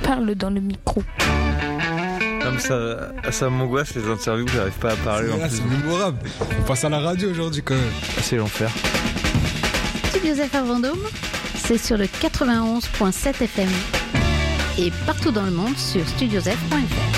Parle dans le micro. Non, mais ça m'angoisse les interviews où j'arrive pas à parler. C'est mémorable. On passe à la radio aujourd'hui quand même. C'est l'enfer. Studio ZFR Vendôme, c'est sur le 91.7 FM et partout dans le monde sur studiozf.fr.